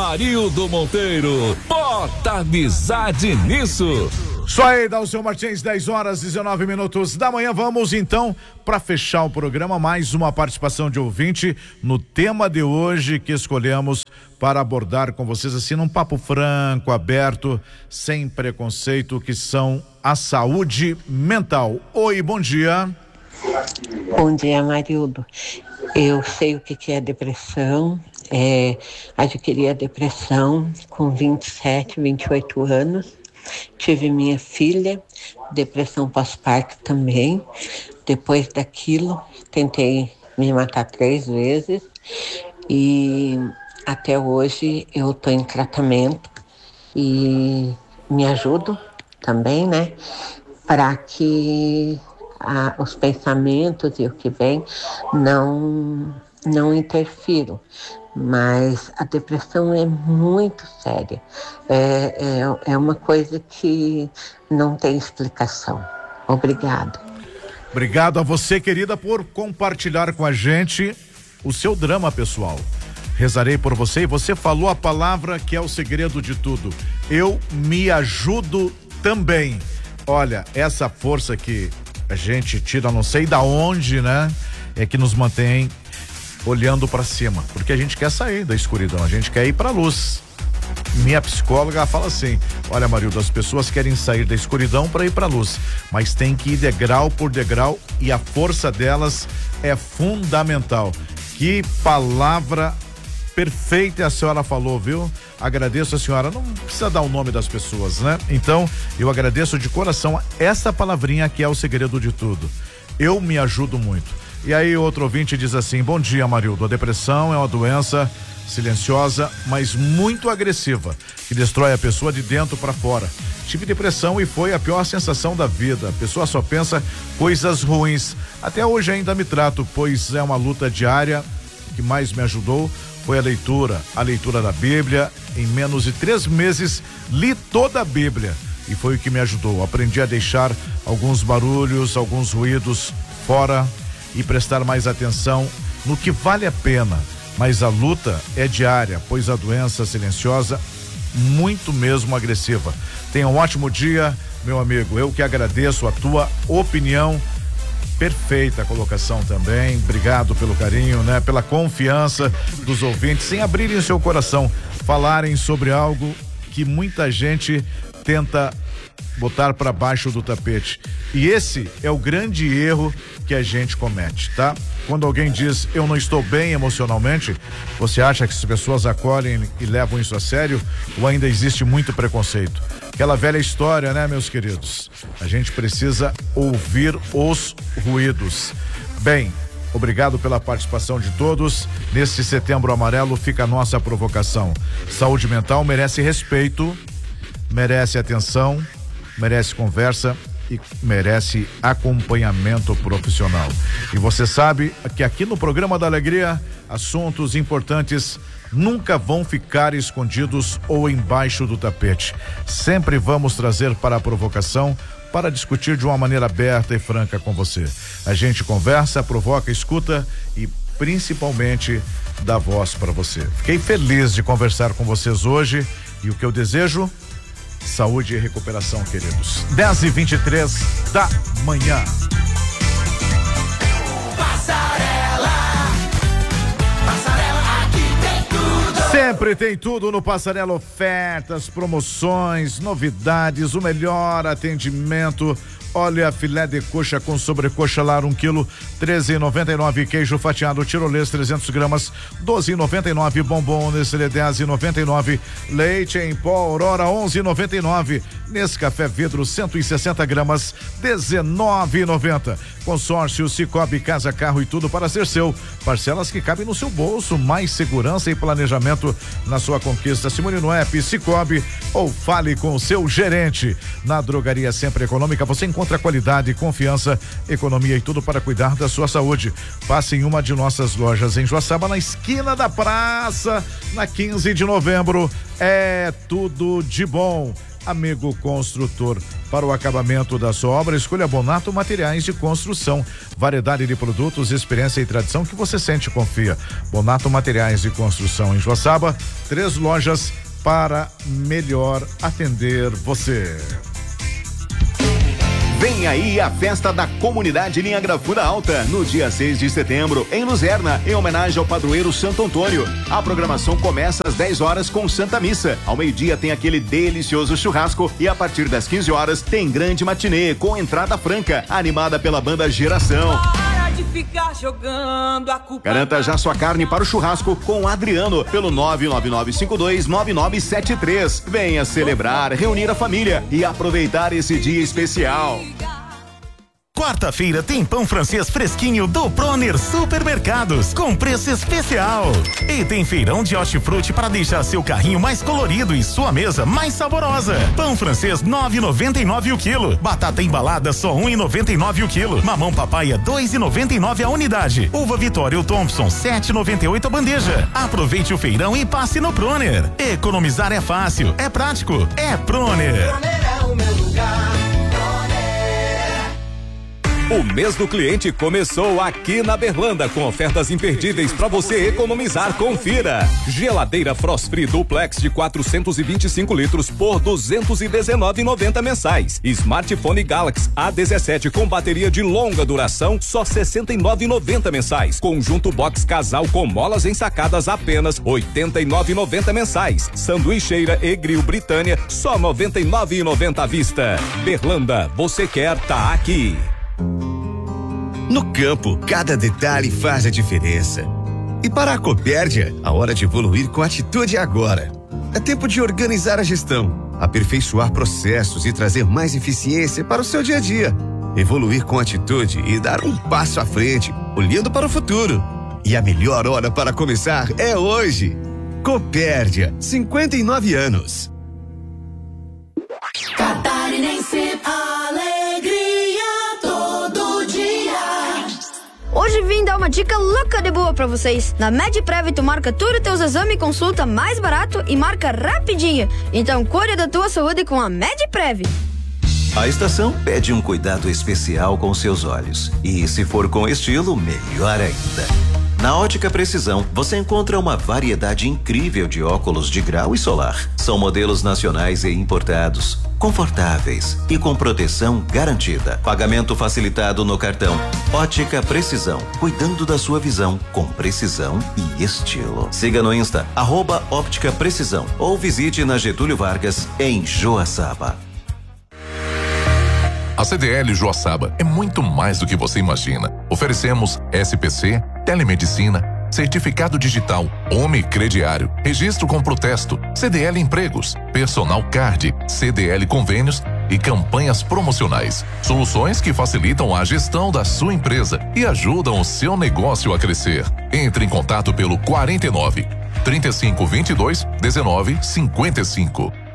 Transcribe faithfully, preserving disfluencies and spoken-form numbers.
Amarildo Monteiro. Bota amizade nisso. Só aí, Dalceu Martins, dez horas, dezenove minutos da manhã. Vamos então, para fechar o programa, mais uma participação de ouvinte no tema de hoje que escolhemos para abordar com vocês, assim, num papo franco, aberto, sem preconceito, que são a saúde mental. Oi, bom dia. Bom dia, Amarildo. Eu sei o que que é depressão. É, adquiri a depressão com vinte e sete, vinte e oito anos. Tive minha filha, depressão pós-parto também. Depois daquilo, tentei me matar três vezes e até hoje eu estou em tratamento e me ajudo também, né? Para que a, os pensamentos e o que vem não, não interfiram. Mas a depressão é muito séria, é, é, é uma coisa que não tem explicação. Obrigado. Obrigado a você, querida, por compartilhar com a gente o seu drama pessoal. Rezarei por você e você falou a palavra que é o segredo de tudo. Eu me ajudo também. Olha, essa força que a gente tira, não sei da onde, né? É que nos mantém olhando para cima, porque a gente quer sair da escuridão, a gente quer ir para a luz. Minha psicóloga fala assim: olha, Marildo, as pessoas querem sair da escuridão para ir para a luz, mas tem que ir degrau por degrau e a força delas é fundamental. Que palavra perfeita a senhora falou, viu? Agradeço a senhora, não precisa dar o nome das pessoas, né? Então, eu agradeço de coração essa palavrinha que é o segredo de tudo. Eu me ajudo muito. E aí outro ouvinte diz assim: bom dia, Marildo, a depressão é uma doença silenciosa, mas muito agressiva, que destrói a pessoa de dentro para fora. Tive depressão e foi a pior sensação da vida. A pessoa só pensa coisas ruins. Até hoje ainda me trato, pois é uma luta diária. O que mais me ajudou foi a leitura, a leitura da Bíblia. Em menos de três meses li toda a Bíblia e foi o que me ajudou. Aprendi a deixar alguns barulhos, alguns ruídos fora e prestar mais atenção no que vale a pena. Mas a luta é diária, pois a doença silenciosa, muito mesmo agressiva. Tenha um ótimo dia, meu amigo. Eu que agradeço a tua opinião. Perfeita colocação também. Obrigado pelo carinho, né? Pela confiança dos ouvintes, sem abrirem seu coração, falarem sobre algo que muita gente tenta botar para baixo do tapete. E esse é o grande erro que a gente comete, tá? Quando alguém diz eu não estou bem emocionalmente, você acha que as pessoas acolhem e levam isso a sério ou ainda existe muito preconceito? Aquela velha história, né, meus queridos? A gente precisa ouvir os ruídos. Bem, obrigado pela participação de todos. Nesse Setembro Amarelo fica a nossa provocação. Saúde mental merece respeito, merece atenção, merece conversa e merece acompanhamento profissional. E você sabe que aqui no Programa da Alegria, assuntos importantes nunca vão ficar escondidos ou embaixo do tapete. Sempre vamos trazer para a provocação, para discutir de uma maneira aberta e franca com você. A gente conversa, provoca, escuta e principalmente dá voz para você. Fiquei feliz de conversar com vocês hoje e o que eu desejo: saúde e recuperação, queridos. dez e vinte e três da manhã. Passarela, Passarela, aqui tem tudo. Sempre tem tudo no Passarela: ofertas, promoções, novidades, o melhor atendimento. Olha, filé de coxa com sobrecoxa lar, um quilo, treze e noventa e nove. Queijo fatiado tirolês, trezentos gramas, doze e noventa e nove. Bombom Nestlé, dez e noventa e nove. Leite em pó Aurora, onze e noventa e nove. Nescafé vidro, cento e sessenta gramas, dezenove e noventa. Consórcio Cicobi, casa, carro e tudo para ser seu. Parcelas que cabem no seu bolso, mais segurança e planejamento na sua conquista. Simone no app Cicobi ou fale com o seu gerente. Na Drogaria Sempre Econômica você encontra qualidade, confiança, economia e tudo para cuidar da sua saúde. Passe em uma de nossas lojas em Joaçaba, na esquina da praça, na quinze de novembro. É tudo de bom. amigo construtor. Para o acabamento da sua obra, escolha Bonato Materiais de Construção. Variedade de produtos, experiência e tradição que você sente e confia. Bonato Materiais de Construção em Joaçaba, três lojas para melhor atender você. Vem aí a festa da comunidade Linha Grafura Alta, no dia seis de setembro, em Luzerna, em homenagem ao padroeiro Santo Antônio. A programação começa às dez horas com Santa Missa. Ao meio-dia tem aquele delicioso churrasco e a partir das quinze horas tem grande matinê com entrada franca, animada pela banda Geração. Para de ficar jogando a culpa. Garanta já sua carne para o churrasco com o Adriano pelo nove nove nove cinco dois nove nove sete três. Venha celebrar, reunir a família e aproveitar esse dia especial. Quarta-feira tem pão francês fresquinho do Proner Supermercados, com preço especial. E tem feirão de hortifruti para deixar seu carrinho mais colorido e sua mesa mais saborosa. Pão francês nove e noventa e nove o quilo. Batata embalada só um e noventa e nove o quilo. Mamão papaya dois e noventa e nove a unidade. Uva Vitória ou Thompson sete e noventa e oito a bandeja. Aproveite o feirão e passe no Proner. Economizar é fácil, é prático, é Proner. Proner é o meu lugar. O mês do cliente começou aqui na Berlanda com ofertas imperdíveis para você economizar. Confira. Geladeira Frost Free Duplex de quatrocentos e vinte e cinco litros por duzentos e dezenove reais e noventa mensais. Smartphone Galaxy A dezessete com bateria de longa duração só sessenta e nove reais e noventa mensais. Conjunto box casal com molas ensacadas apenas oitenta e nove reais e noventa mensais. Sanduicheira e grill Britânia só noventa e nove reais e noventa à vista. Berlanda, você quer tá aqui. No campo, cada detalhe faz a diferença. E para a Copérdia, a hora de evoluir com atitude é agora. É tempo de organizar a gestão, aperfeiçoar processos e trazer mais eficiência para o seu dia a dia. Evoluir com atitude e dar um passo à frente, olhando para o futuro. E a melhor hora para começar é hoje. Copérdia, cinquenta e nove anos. Catarinense, alegria todo dia. Hoje vim dar uma dica louca de boa pra vocês. Na MedPrev tu marca tudo os teus exames e consulta mais barato e marca rapidinho. Então cuida da tua saúde com a MedPrev. A estação pede um cuidado especial com seus olhos. E se for com estilo, melhor ainda. Na Ótica Precisão, você encontra uma variedade incrível de óculos de grau e solar. São modelos nacionais e importados, confortáveis e com proteção garantida. Pagamento facilitado no cartão. Ótica Precisão, cuidando da sua visão com precisão e estilo. Siga no Insta, arroba Óptica Precisão, ou visite na Getúlio Vargas, em Joaçaba. A C D L Joaçaba é muito mais do que você imagina. Oferecemos S P C, telemedicina, certificado digital, Home Crediário, registro com protesto, C D L Empregos, Personal Card, C D L Convênios e campanhas promocionais. Soluções que facilitam a gestão da sua empresa e ajudam o seu negócio a crescer. Entre em contato pelo quarenta e nove, trinta e cinco, vinte e dois, dezenove, cinquenta e cinco.